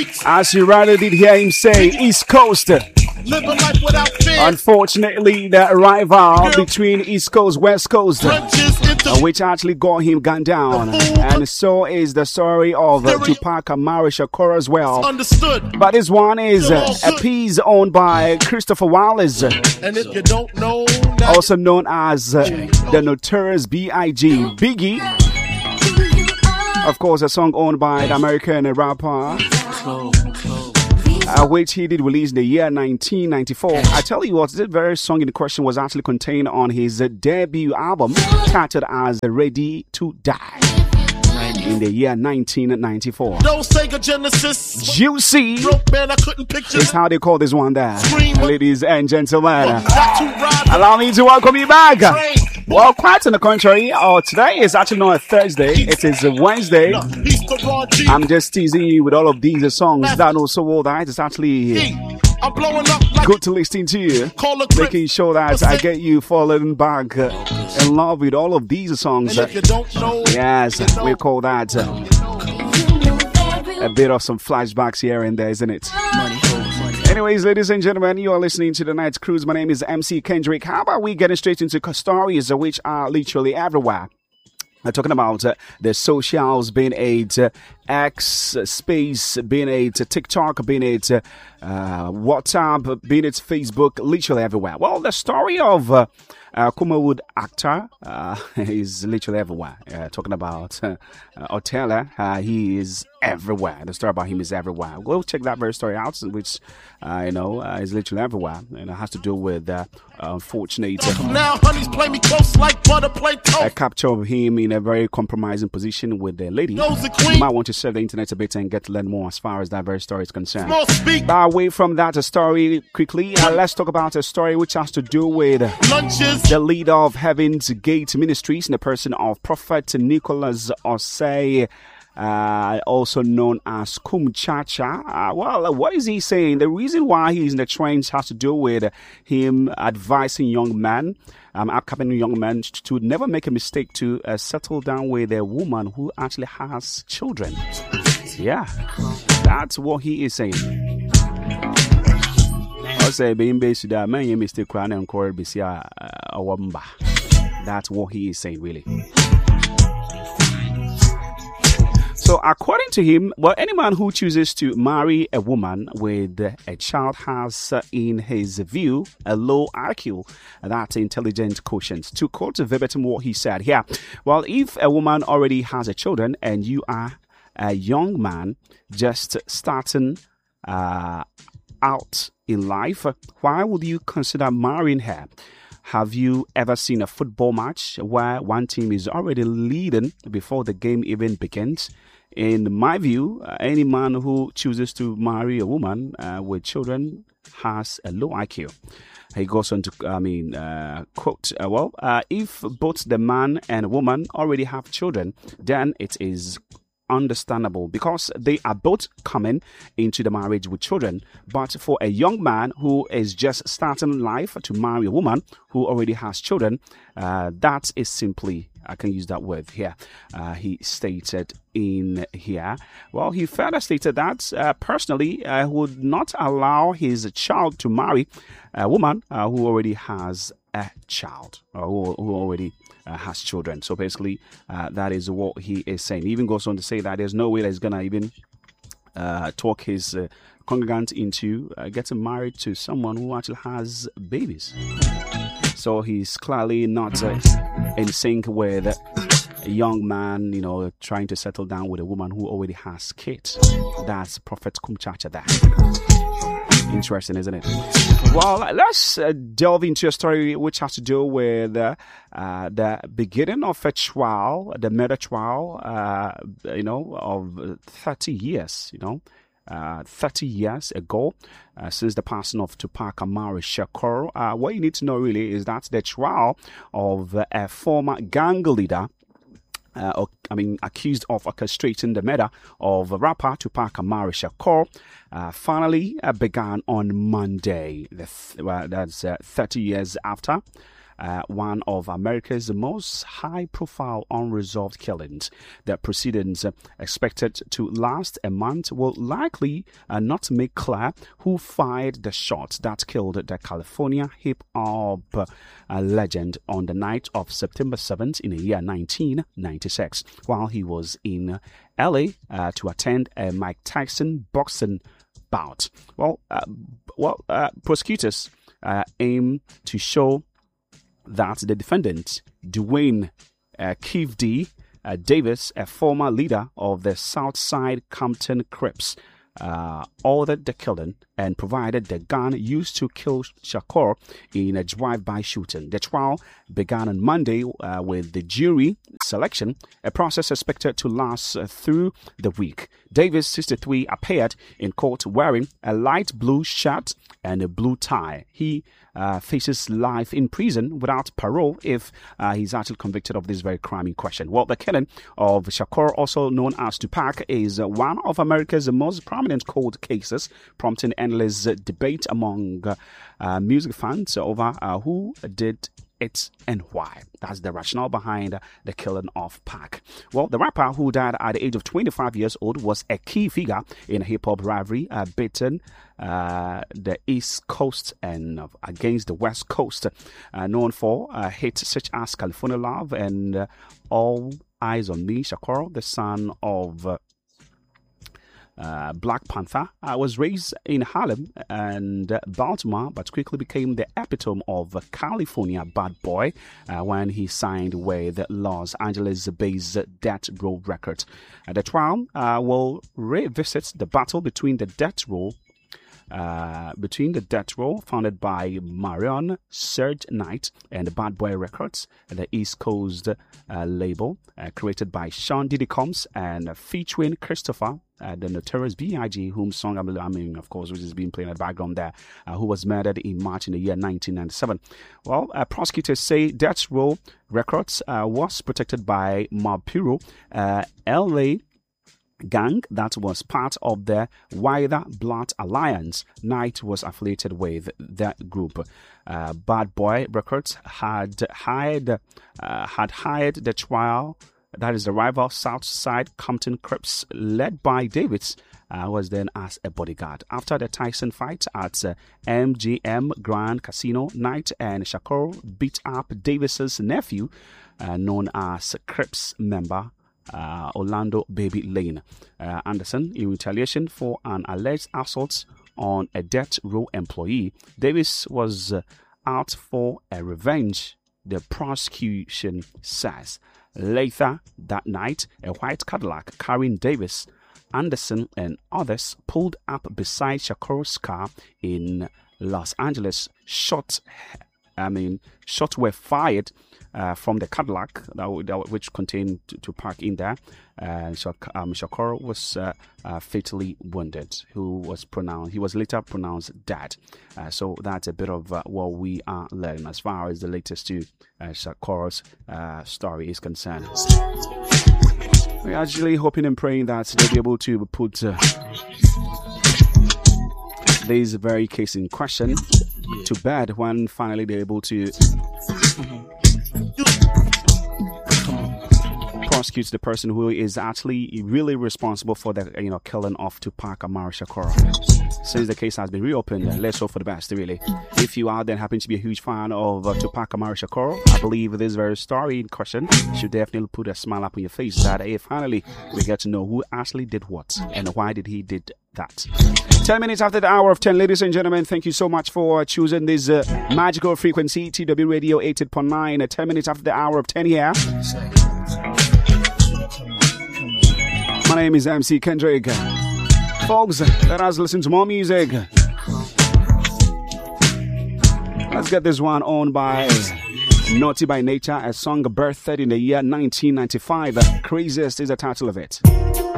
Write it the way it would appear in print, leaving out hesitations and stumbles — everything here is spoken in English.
As you rather did hear him say, East Coast. Live a life without fear. Unfortunately, the rival between East Coast, West Coast, which actually got him gunned down. And so is the story of Tupac Amaru Shakur as well. Understood. But this one is a piece owned by Christopher Wallace, And if you don't know, also known as the Notorious B.I.G. Biggie. Of course, a song owned by the American rapper, which he did release in the year 1994. I tell you what, this very song in question was actually contained on his debut album, titled as Ready to Die, in the year 1994. no Sega Genesis. Juicy Broke man, I couldn't picture is how they call this one there. Scream. Ladies and gentlemen, Got to ride the allow me to welcome you back. train. Well, quite on the contrary, today is actually not a Thursday, it is a Wednesday. He's the raw G. I'm just teasing you with all of these songs that know so well that it's actually I'm blowing up like good to listen to you, Call a grip. making sure that I get you falling back in love with all of these songs. And if you don't know, Yes, we call that a bit of some flashbacks here and there, isn't it? Anyways, ladies and gentlemen, you are listening to the Night Cruise. My name is MC Kendrick. How about we getting straight into stories which are literally everywhere? We're talking about the socials, being it X space, being it TikTok, being it WhatsApp, being it Facebook, literally everywhere. Well, the story of Kumawood actor is literally everywhere. Talking about Otella, he is everywhere. The story about him is everywhere. Go check that very story out, which is literally everywhere. And it has to do with unfortunate now honeys play me close like butter play toast. capture of him in a very compromising position with the lady. Knows the You queen. might want to surf the internet a bit and get to learn more as far as that very story is concerned. Small speak. But away from that story quickly, let's talk about a story which has to do with Lunches. the leader of Heaven's Gate Ministries in the person of Prophet Nicholas Osei, also known as Kumchacha. Well, what is he saying? The reason why he's in the trends has to do with him advising young men, upcoming young men, to never make a mistake to settle down with a woman who actually has children. Yeah, that's what he is saying. I say, being based that man, you mistake crown and core BCA. That's what he is saying, really. So, according to him, well, any man who chooses to marry a woman with a child has, in his view, a low IQ, that's intelligent quotient. To quote verbatim what he said here, well, if a woman already has a children and you are a young man just starting out in life, why would you consider marrying her? Have you ever seen a football match where one team is already leading before the game even begins? In my view, any man who chooses to marry a woman with children has a low IQ. He goes on to, quote, if both the man and woman already have children, then it is understandable because they are both coming into the marriage with children. But for a young man who is just starting life to marry a woman who already has children, that is simply, I can use that word here, he stated in here. Well, he further stated that personally would not allow his child to marry a woman who already has a child or who already has children. So basically, that is what he is saying. He even goes on to say that there's no way that he's going to even talk his congregant into getting married to someone who actually has babies. So he's clearly not in sync with a young man, trying to settle down with a woman who already has kids. That's Prophet Kumchacha there. Interesting, isn't it? Well, let's delve into a story which has to do with the beginning of a trial, the murder trial, of 30 years, 30 years ago, since the passing of Tupac Amaru Shakur. What you need to know really is that the trial of a former gang leader, accused of orchestrating the murder of rapper Tupac Amaru Shakur, finally began on Monday. That's 30 years after one of America's most high-profile unresolved killings. The proceedings, expected to last a month, will likely not make clear who fired the shot that killed the California hip-hop legend on the night of September 7th in the year 1996, while he was in LA to attend a Mike Tyson boxing bout. Prosecutors aim to show that the defendant, Dwayne Keefe D. Davis, a former leader of the Southside Compton Crips, ordered the killing and provided the gun used to kill Shakur in a drive-by shooting. The trial began on Monday with the jury selection, a process expected to last through the week. Davis, 63, appeared in court wearing a light blue shirt and a blue tie. He faces life in prison without parole if he's actually convicted of this very crime in question. Well, the killing of Shakur, also known as Tupac, is one of America's most prominent cold cases, prompting endless debate among music fans over who did it and why. That's the rationale behind the killing of Pac. Well, the rapper, who died at the age of 25 years old, was a key figure in a hip-hop rivalry between the East Coast and against the West Coast, known for hits such as California Love and All Eyes on Me. Shakur, the son of Black Panther, was raised in Harlem and Baltimore, but quickly became the epitome of California bad boy when he signed with Los Angeles-based Death Row Records. The trial will revisit the battle between the Death Row, founded by Marion Surge Knight, and the Bad Boy Records, the East Coast label, created by Sean Diddy Combs and featuring Christopher, the Notorious B.I.G., whom song, of course, which is being played in the background there, who was murdered in March in the year 1997. Well, prosecutors say Death Row Records was protected by Mob Bureau, L.A. gang that was part of the wider Blood Alliance. Knight was affiliated with that group. Bad Boy Records had hired the trial, that is the rival Southside Compton Crips, led by Davis, was then as a bodyguard. After the Tyson fight at MGM Grand Casino, Knight and Shakur beat up Davis's nephew, known as Crips member Orlando Baby Lane Anderson, in retaliation for an alleged assault on a Death Row employee. Davis was out for a revenge, the prosecution says. Later that night, a white Cadillac carrying Davis, Anderson, and others pulled up beside Shakur's car in Los Angeles. Shots were fired from the Cadillac, which contained Tupac in there. Shakur was fatally wounded. He was later pronounced dead. So that's a bit of what we are learning as far as the latest to Shakur's story is concerned. We're actually hoping and praying that they'll be able to put this very case in question to bed when finally they're able to prosecute the person who is actually really responsible for the killing of Tupac Amaru Shakur. Since the case has been reopened, let's hope for the best, really. If you are then happen to be a huge fan of Tupac Amaru Shakur, I believe this very story in question should definitely put a smile up on your face that finally we get to know who actually did what and why did he did that. 10 minutes after the hour of 10, ladies and gentlemen, thank you so much for choosing this magical frequency, TW Radio 88.9. 10 minutes after the hour of 10 here. My name is MC Kendrick. Folks, let us listen to more music. Let's get this one on by Naughty by Nature, a song birthed in the year 1995. Craziest is the title of it.